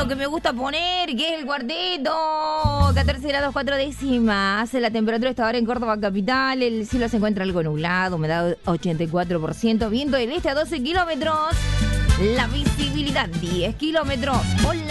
lo que me gusta poner, que es el cuarteto. 14 grados 4 décimas. La temperatura está ahora en Córdoba capital. El cielo se encuentra algo nublado, humedad 84%. Viento del este a 12 kilómetros. La visibilidad 10 kilómetros. Hola.